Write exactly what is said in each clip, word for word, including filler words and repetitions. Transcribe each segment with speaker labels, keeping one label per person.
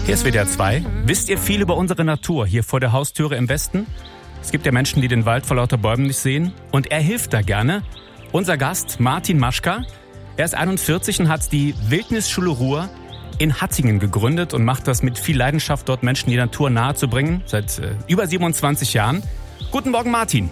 Speaker 1: Hier ist W D R zwei. Wisst ihr viel über unsere Natur hier vor der Haustüre im Westen? Es gibt ja Menschen, die den Wald vor lauter Bäumen nicht sehen. Und er hilft da gerne. Unser Gast Martin Maschka. Er ist einundvierzig und hat die Wildnisschule Ruhr in Hattingen gegründet und macht das mit viel Leidenschaft, dort Menschen die Natur nahe zu bringen. Seit äh, über siebenundzwanzig Jahren. Guten Morgen, Martin.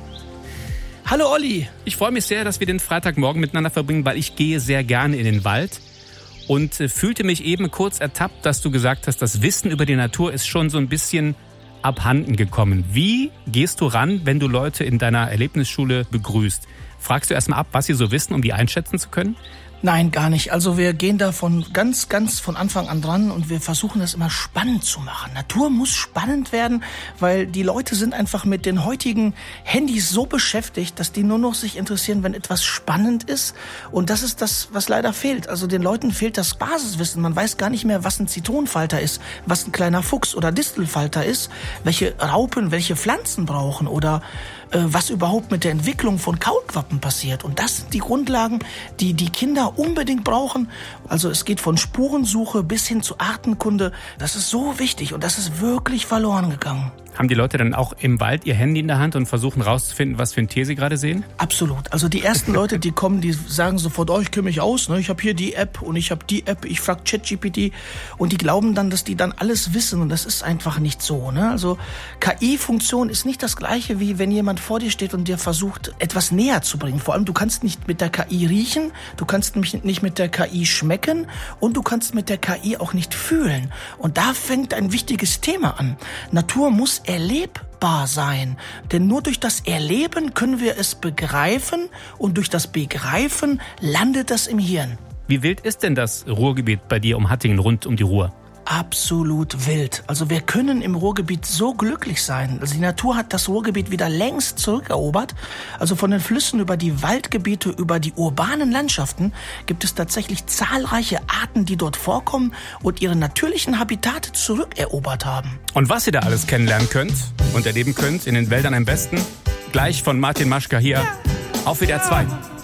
Speaker 2: Hallo, Olli.
Speaker 1: Ich freue mich sehr, dass wir den Freitagmorgen miteinander verbringen, weil ich gehe sehr gerne in den Wald. Und äh, fühlte mich eben kurz ertappt, dass du gesagt hast, das Wissen über die Natur ist schon so ein bisschen abhanden gekommen. Wie gehst du ran, wenn du Leute in deiner Erlebnisschule begrüßt? Fragst du erstmal ab, was sie so wissen, um die einschätzen zu können?
Speaker 2: Nein, gar nicht. Also wir gehen da von ganz, ganz von Anfang an dran und wir versuchen das immer spannend zu machen. Natur muss spannend werden, weil die Leute sind einfach mit den heutigen Handys so beschäftigt, dass die nur noch sich interessieren, wenn etwas spannend ist. Und das ist das, was leider fehlt. Also den Leuten fehlt das Basiswissen. Man weiß gar nicht mehr, was ein Zitronenfalter ist, was ein kleiner Fuchs oder Distelfalter ist, welche Raupen, welche Pflanzen brauchen oder äh, was überhaupt mit der Entwicklung von Kaulquappen passiert. Und das sind die Grundlagen, die die Kinder unbedingt brauchen. Also es geht von Spurensuche bis hin zu Artenkunde. Das ist so wichtig und das ist wirklich verloren gegangen.
Speaker 1: Haben die Leute dann auch im Wald ihr Handy in der Hand und versuchen rauszufinden, was für ein Tier sie gerade sehen?
Speaker 2: Absolut. Also die ersten Leute, die kommen, die sagen sofort, oh, ich kenne mich aus, ne? Ich habe hier die App und ich habe die App, ich frage ChatGPT und die glauben dann, dass die dann alles wissen und das ist einfach nicht so. Ne? Also K I-Funktion ist nicht das Gleiche, wie wenn jemand vor dir steht und dir versucht, etwas näher zu bringen. Vor allem, du kannst nicht mit der K I riechen, du kannst nicht mit der K I schmecken und du kannst mit der K I auch nicht fühlen. Und da fängt ein wichtiges Thema an. Natur muss erlebbar sein. Denn nur durch das Erleben können wir es begreifen und durch das Begreifen landet das im Hirn.
Speaker 1: Wie wild ist denn das Ruhrgebiet bei dir um Hattingen rund um die Ruhr?
Speaker 2: Absolut wild. Also wir können im Ruhrgebiet so glücklich sein. Also die Natur hat das Ruhrgebiet wieder längst zurückerobert. Also von den Flüssen über die Waldgebiete, über die urbanen Landschaften gibt es tatsächlich zahlreiche Arten, die dort vorkommen und ihre natürlichen Habitate zurückerobert haben.
Speaker 1: Und was ihr da alles kennenlernen könnt und erleben könnt in den Wäldern am besten, gleich von Martin Maschka hier auf W D R zwei.